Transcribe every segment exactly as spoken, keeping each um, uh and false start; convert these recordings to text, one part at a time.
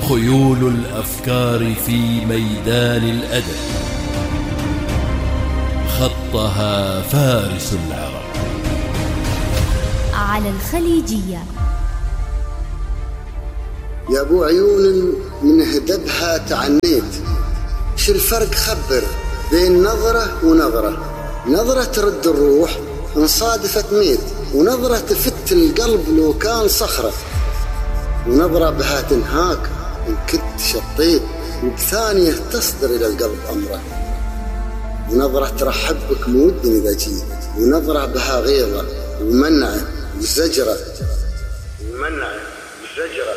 خيول الأفكار في ميدان الأدب خطها فارس العرب. على الخليجية. يا ابو عيون من هدبها تعنيت، شو الفرق خبر بين نظرة ونظرة؟ نظرة ترد الروح ان صادفت ميت، ونظرة تفت القلب لو كان صخرة، ونظرة بها تنهاك ان كنت شطيت، وبثانية تصدر الى القلب امره، ونظرة ترحب بك مود اذا جيت، ونظرة بها غيظة ومنعه وزجرة ومنعه وزجرة،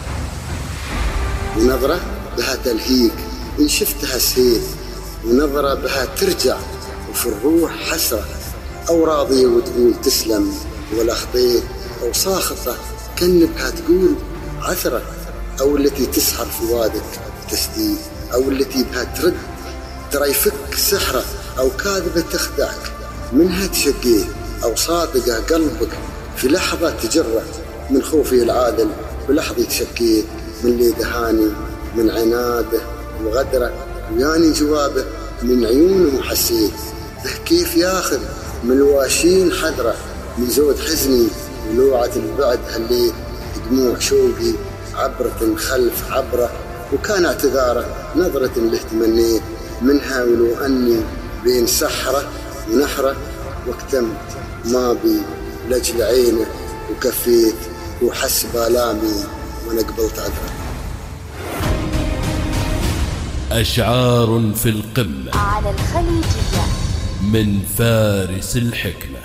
ونظرة بها تلهيك إن شفتها سهيت، ونظرة بها ترجع وفي الروح حسرة، أو راضية وتقول تسلم ولا خطيت، أو ساخطة كأن بها تقول عثرة، أو التي تسحر فؤادك تسديد، أو التي بها ترد ترى يفك سحرة، أو كاذبة تخدعك منها تشقيه، أو صادقة قلبك في لحظة تجره، من خوفي العادل بلحظة تشكيت، من اللي دهاني من عناده وغدره، وياني جوابه من عيونه وحسيت به كيف ياخذ من الواشين حذره، من زود حزني ولوعة البعد هليت، دموع شوقي عبرة خلف عبره، وكان اعتذاره نظرة له تمنيت منها، ولو أني بين سحرة ونحرة، واكتمت ما بي لجل عينه وكفيت، وحس بالامي وانا قبلت عذره. أشعار في القمة على الخليجية من فارس الحكمة.